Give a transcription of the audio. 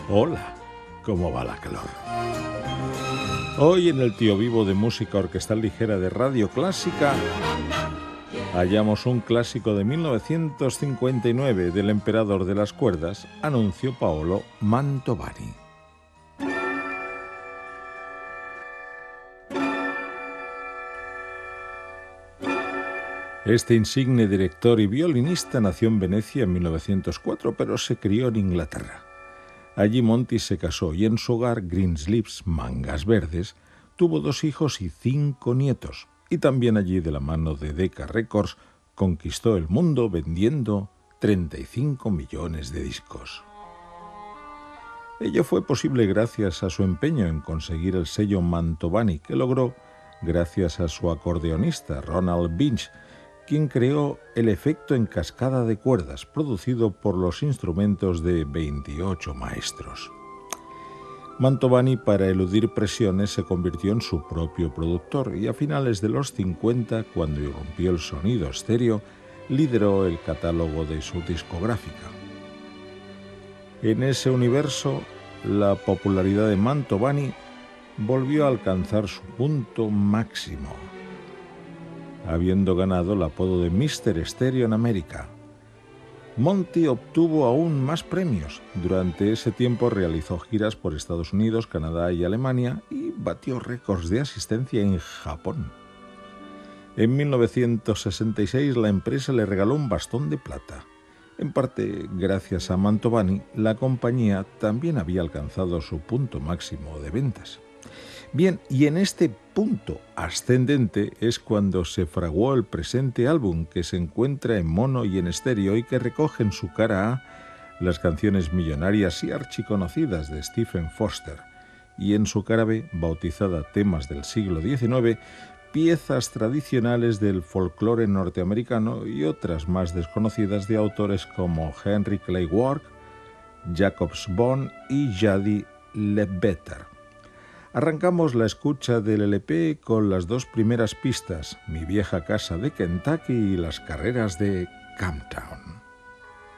Hola, ¿cómo va la calor? Hoy en el Tío Vivo de música orquestal ligera de Radio Clásica hallamos un clásico de 1959 del emperador de las cuerdas, Annunzio Paolo Mantovani. Este insigne director y violinista nació en Venecia en 1904, pero se crió en Inglaterra. Allí Monti se casó y en su hogar, Greensleeves, Mangas Verdes, tuvo 2 hijos y 5 nietos. Y también allí, de la mano de Decca Records, conquistó el mundo vendiendo 35 millones de discos. Ello fue posible gracias a su empeño en conseguir el sello Mantovani, que logró gracias a su acordeonista Ronald Binch, quien creó el efecto en cascada de cuerdas producido por los instrumentos de 28 maestros. Mantovani, para eludir presiones, se convirtió en su propio productor y a finales de los 50, cuando irrumpió el sonido estéreo, lideró el catálogo de su discográfica. En ese universo, la popularidad de Mantovani volvió a alcanzar su punto máximo, habiendo ganado el apodo de Mr. Stereo en América. Monti obtuvo aún más premios. Durante ese tiempo realizó giras por Estados Unidos, Canadá y Alemania y batió récords de asistencia en Japón. En 1966 la empresa le regaló un bastón de plata. En parte gracias a Mantovani, la compañía también había alcanzado su punto máximo de ventas. Bien, y en este punto ascendente es cuando se fraguó el presente álbum, que se encuentra en mono y en estéreo y que recoge en su cara A las canciones millonarias y archiconocidas de Stephen Foster, y en su cara B, bautizada Temas del siglo XIX, piezas tradicionales del folclore norteamericano y otras más desconocidas de autores como Henry Clay Ward, Jacobs Bond y Jady Ledbetter. Arrancamos la escucha del LP con las 2 primeras pistas, Mi vieja casa de Kentucky y las carreras de Camptown.